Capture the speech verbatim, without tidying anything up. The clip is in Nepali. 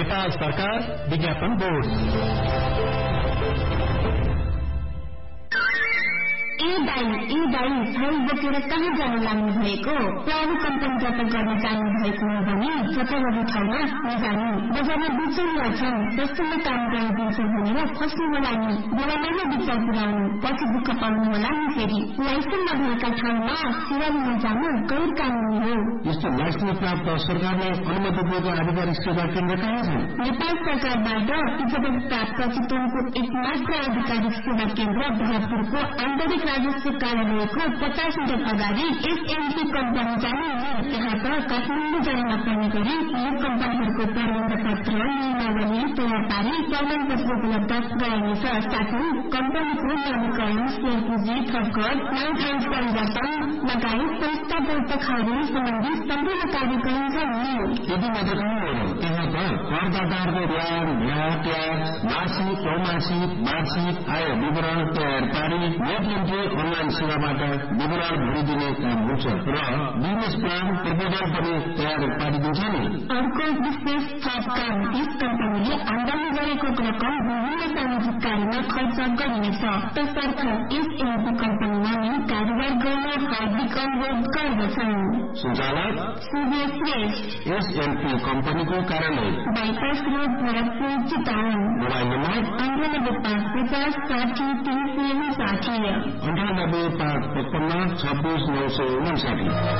नेपाल सरकार विज्ञापन बोर्ड। ए दाई ए दाई फाइल बोकेर कहाँ जानु लाग्नु भएको? प्रारू कम्पनीबाट गर्न जानु भएको हो भने छोटो ठाउँमा नजानु। बजारमा बिचौलिया छन्, जसले काम गरिदिन्छ भनेर फस्नु होला नि। बेलामा विचार पुर्याउनु, पछि दुःख पाउनु होला नि। फेरि लाइसेन्स नभएका ठाउँमा सेवा लिन जानु गैर कानूनी हो। यस्तो लाइसेन्स प्राप्त सरकारले अनुमति दिएको आधिकारिक सेवा केन्द्र कहाँ छ? नेपाल सरकारबाट इजाजत प्राप्त चितवनको एकमात्र आधिकारिक सेवा केन्द्र भरतपुरको आन्तरिक राजस्व कार्यालयको पचास मिटर अगाडि एसएमसी कम्पनी जानु। त्यहाँ त काठमाडौँ जान नपर्ने गरी यो कम्पनीहरूको प्रबन्ध पत्र नियमावली तयार पारी प्रमाण पत्र उपलब्ध गराइनेछ। साथै कम्पनीको नवीकरण, शेयर पुँजी, थपघर, नाम ट्रान्स परिवर्तन लगायत संस्था बैठकहरू सम्बन्धी सम्पूर्ण कार्यक्रम छ। यदि मात्र त्यहाँ त करदाताहरूको ऋण, भ्याट, ट्याक्स, मासिक, त्रैमासिक, वार्षिक आय विवरण तयार पारी नेट एन्ट्री अनलाइन सेवाबाट विवरण भरिदिने काम हुन्छ र बिजनेस प्लान प्रपोजल पनि तयार पारिदिन्छ नि। अर्को विशेष थप काम, यस कम्पनीले आमदानी गरेको रकम विभिन्न सामाजिक कार्यमा खर्च गरिनेछ। तसर्थ एसएमसी कम्पनीमा नै कारोबार गर्न हार्दिक अनुरोध गर्दछन्। सञ्चालक सूर्य श्रेष्ठ, एसएमसी कम्पनीको कार्यालय bypass road, Bharatpur, Chitwan. Mobile number अन्ठानब्बे पाँच पचास साठी तीन सय साठी अन्ठानब्बे पाँच पचपन्न छब्बीस नौ सय उन्साठी।